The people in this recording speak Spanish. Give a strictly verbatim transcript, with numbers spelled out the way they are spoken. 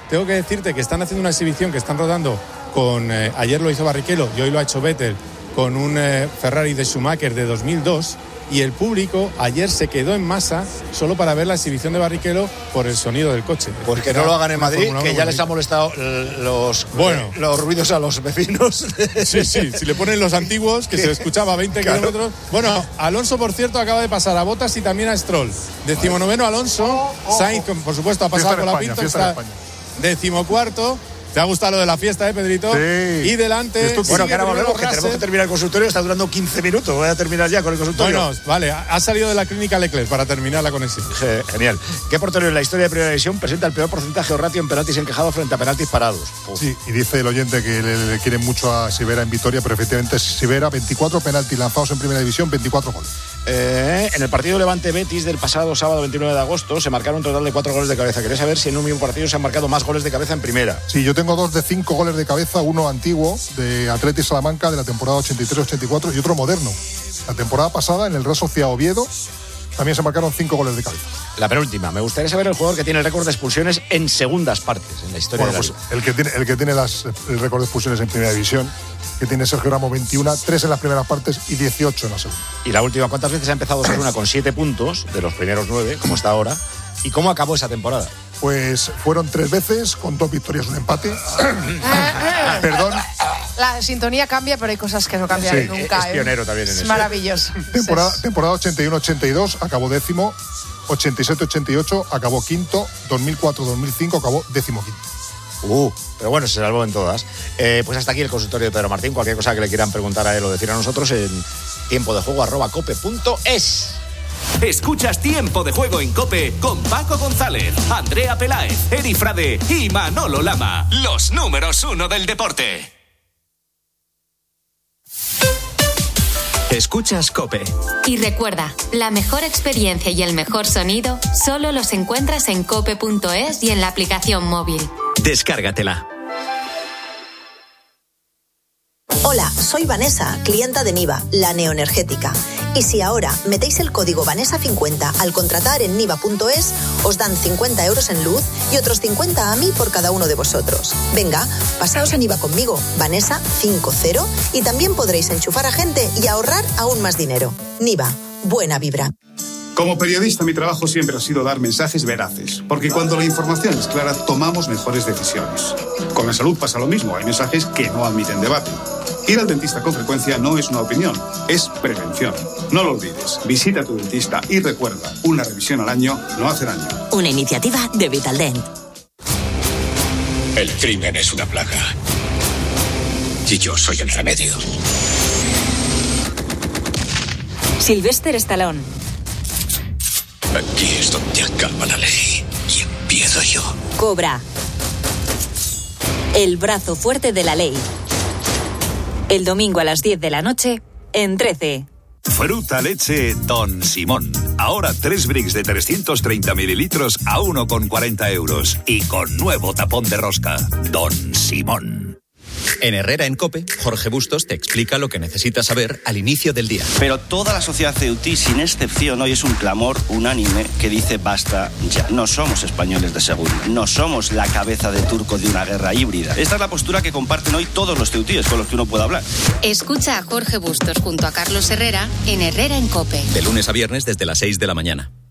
tengo que decirte que están haciendo una exhibición que están rodando con, eh, ayer lo hizo Barrichello y hoy lo ha hecho Vettel, con un eh, Ferrari de Schumacher de dos mil dos, y el público ayer se quedó en masa solo para ver la exhibición de Barrichello por el sonido del coche. Pues que no lo hagan en Madrid, que ya les ha molestado los, bueno, los ruidos a los vecinos. Sí, sí, si le ponen los antiguos, que se escuchaba a veinte claro. kilómetros. Bueno, Alonso, por cierto, acaba de pasar a Bottas y también a Stroll. Decimonoveno Alonso, Sainz, por supuesto, ha pasado por la pinta, está decimocuarto. ¿Te ha gustado lo de la fiesta, eh, Pedrito? Sí. Y delante... Bueno, que ahora volvemos, que tenemos que terminar el consultorio. Está durando quince minutos. Voy a terminar ya con el consultorio. Bueno, vale. Ha salido de la clínica Leclerc para terminar la conexión. Genial. ¿Qué portero en la historia de Primera División presenta el peor porcentaje o ratio en penaltis encajados frente a penaltis parados? Uf. Sí, y dice el oyente que le, le quieren mucho a Sivera en Vitoria, pero efectivamente Sivera, veinticuatro penaltis lanzados en Primera División, veinticuatro goles. Eh, en el partido Levante-Betis del pasado sábado veintinueve de agosto se marcaron un total de cuatro goles de cabeza. Quería saber si en un mismo partido se han marcado más goles de cabeza en primera. Sí, yo tengo dos de cinco goles de cabeza, uno antiguo de Athletic Salamanca de la temporada ochenta y tres ochenta y cuatro y otro moderno. La temporada pasada en el Real Sociedad Oviedo también se marcaron cinco goles de cabeza. La penúltima, me gustaría saber el jugador que tiene el récord de expulsiones en segundas partes en la historia bueno, de la pues el que tiene el que tiene las, el récord de expulsiones en Primera División, que tiene Sergio Ramos veintiuno, tres en las primeras partes y dieciocho en la segunda. Y la última, ¿cuántas veces ha empezado Osasuna con siete puntos de los primeros nueve, como está ahora? ¿Y cómo acabó esa temporada? Pues fueron tres veces, con dos victorias, un empate. Perdón. La sintonía cambia, pero hay cosas que no cambian sí, nunca. Es pionero ¿eh? también en es eso. Es maravilloso. Temporada, temporada ochenta y uno ochenta y dos acabó décimo, ochenta y siete ochenta y ocho acabó quinto, dos mil cuatro dos mil cinco acabó décimo quinto. Uh, pero bueno, se salvó en todas. Eh, pues hasta aquí el consultorio de Pedro Martín. Cualquier cosa que le quieran preguntar a él o decir a nosotros en tiempo de juego arroba cope punto es. Escuchas Tiempo de Juego en COPE con Paco González, Andrea Peláez, Eri Frade y Manolo Lama. Los números uno del deporte. Escuchas COPE. Y recuerda, la mejor experiencia y el mejor sonido solo los encuentras en cope punto es y en la aplicación móvil. Descárgatela. Hola, soy Vanessa, clienta de Niva, la neoenergética. Y si ahora metéis el código Vanessa cincuenta al contratar en niva punto es, os dan cincuenta euros en luz y otros cincuenta a mí por cada uno de vosotros. Venga, pasaos a Niva conmigo, Vanessa cincuenta, y también podréis enchufar a gente y ahorrar aún más dinero. Niva, buena vibra. Como periodista, mi trabajo siempre ha sido dar mensajes veraces, porque cuando la información es clara, tomamos mejores decisiones. Con la salud pasa lo mismo, hay mensajes que no admiten debate. Ir al dentista con frecuencia no es una opinión, es prevención. No lo olvides, visita a tu dentista y recuerda, una revisión al año no hace daño. Una iniciativa de Vitaldent. El crimen es una plaga. Y yo soy el remedio. Sylvester Stallone. Aquí es donde acaba la ley y empiezo yo. Cobra. El brazo fuerte de la ley. El domingo a las diez de la noche en trece. Fruta leche Don Simón. Ahora tres bricks de trescientos treinta mililitros a uno con cuarenta euros. Y con nuevo tapón de rosca. Don Simón. En Herrera en COPE, Jorge Bustos te explica lo que necesitas saber al inicio del día. Pero toda la sociedad ceutí, sin excepción, hoy es un clamor unánime que dice basta ya. No somos españoles de segunda, no somos la cabeza de turco de una guerra híbrida. Esta es la postura que comparten hoy todos los ceutíes con los que uno puede hablar. Escucha a Jorge Bustos junto a Carlos Herrera en Herrera en COPE. De lunes a viernes desde las seis de la mañana.